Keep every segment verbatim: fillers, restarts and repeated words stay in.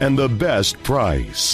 and the best price.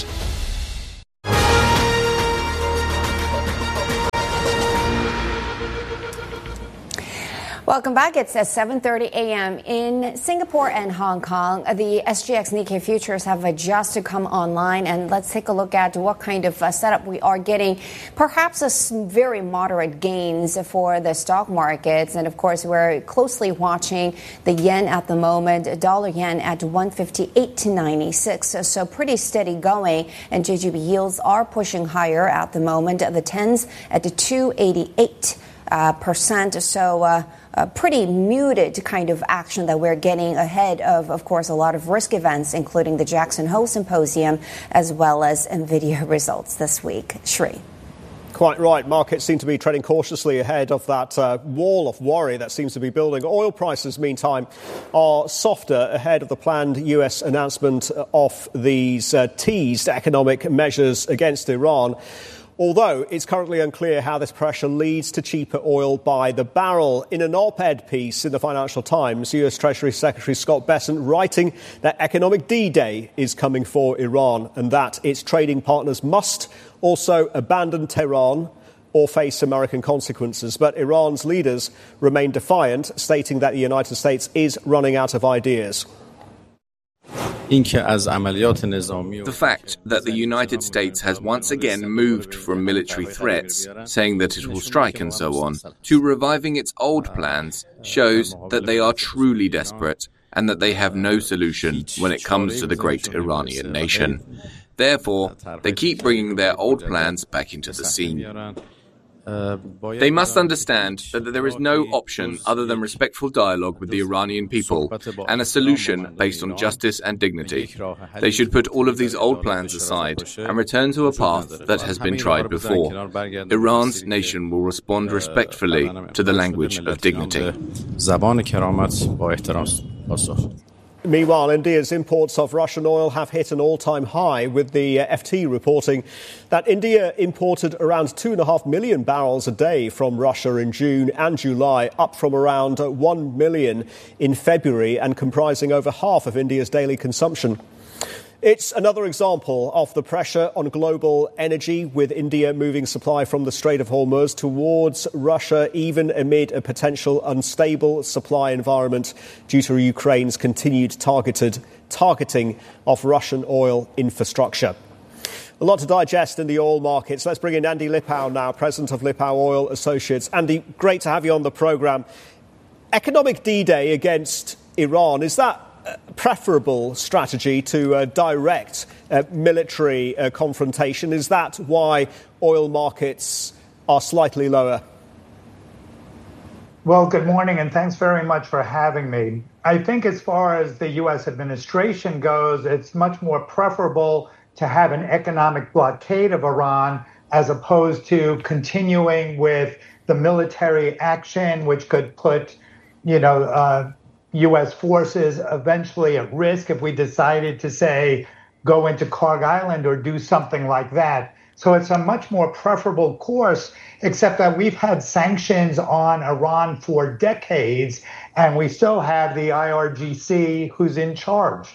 Welcome back. It's at seven thirty a.m. in Singapore and Hong Kong. The S G X Nikkei futures have just to come online, and let's take a look at what kind of uh, setup we are getting. Perhaps a very moderate gains for the stock markets, and of course we're closely watching the yen at the moment. Dollar yen at one fifty-eight to ninety-six, so pretty steady going, and J G B yields are pushing higher at the moment. The tens at two eighty-eight uh, percent. So. Uh, A pretty muted kind of action that we're getting ahead of, of course, a lot of risk events, including the Jackson Hole Symposium, as well as NVIDIA results this week. Shri. Quite right. Markets seem to be treading cautiously ahead of that uh, wall of worry that seems to be building. Oil prices, meantime, are softer ahead of the planned U S announcement of these uh, teased economic measures against Iran. Although it's currently unclear how this pressure leads to cheaper oil by the barrel. In an op-ed piece in the Financial Times, U S Treasury Secretary Scott Bessent writing that economic D-Day is coming for Iran and that its trading partners must also abandon Tehran or face American consequences. But Iran's leaders remain defiant, stating that the United States is running out of ideas. The fact that the United States has once again moved from military threats, saying that it will strike and so on, to reviving its old plans shows that they are truly desperate and that they have no solution when it comes to the great Iranian nation. Therefore, they keep bringing their old plans back into the scene. They must understand that there is no option other than respectful dialogue with the Iranian people and a solution based on justice and dignity. They should put all of these old plans aside and return to a path that has been tried before. Iran's nation will respond respectfully to the language of dignity. Meanwhile, India's imports of Russian oil have hit an all-time high, with the F T reporting that India imported around two and a half million barrels a day from Russia in June and July, up from around one million in February and comprising over half of India's daily consumption. It's another example of the pressure on global energy, with India moving supply from the Strait of Hormuz towards Russia, even amid a potential unstable supply environment due to Ukraine's continued targeted targeting of Russian oil infrastructure. A lot to digest in the oil markets. Let's bring in Andy Lipow now, president of Lipow Oil Associates. Andy, great to have you on the programme. Economic D-Day against Iran, is that preferable strategy to uh, direct uh, military uh, confrontation? Is that why oil markets are slightly lower? Well, good morning, and thanks very much for having me. I think as far as the U S administration goes, it's much more preferable to have an economic blockade of Iran as opposed to continuing with the military action, which could put, you know, uh, U S forces eventually at risk if we decided to, say, go into Karg Island or do something like that. So it's a much more preferable course, except that we've had sanctions on Iran for decades, and we still have the I R G C who's in charge.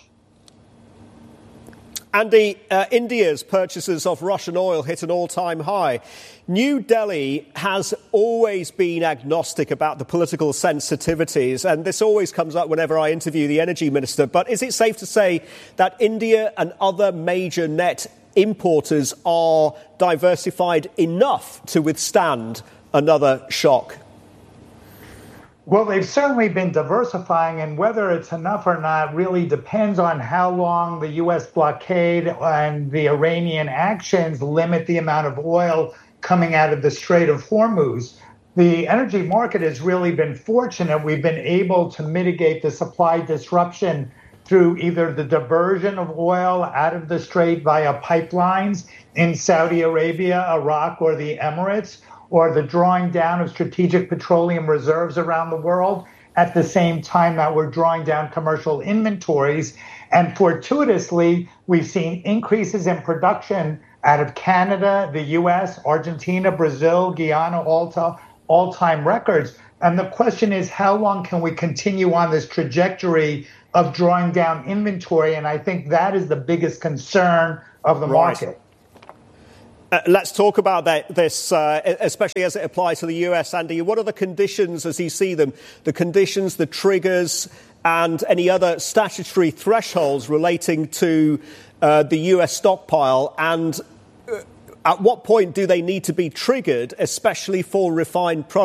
Andy, uh, India's purchases of Russian oil hit an all-time high. New Delhi has always been agnostic about the political sensitivities, and this always comes up whenever I interview the energy minister. But is it safe to say that India and other major net importers are diversified enough to withstand another shock? Well, they've certainly been diversifying, and whether it's enough or not really depends on how long the U S blockade and the Iranian actions limit the amount of oil coming out of the Strait of Hormuz. The energy market has really been fortunate. We've been able to mitigate the supply disruption through either the diversion of oil out of the strait via pipelines in Saudi Arabia, Iraq, or the Emirates, or the drawing down of strategic petroleum reserves around the world at the same time that we're drawing down commercial inventories. And fortuitously, we've seen increases in production out of Canada, the U S, Argentina, Brazil, Guyana, all to all-time records. And the question is, how long can we continue on this trajectory of drawing down inventory. And I think that is the biggest concern of the Right. market. Uh, let's talk about that, this, uh, especially as it applies to the U S, Andy. What are the conditions as you see them, the conditions, the triggers, and any other statutory thresholds relating to uh, the U S stockpile? And uh, at what point do they need to be triggered, especially for refined products?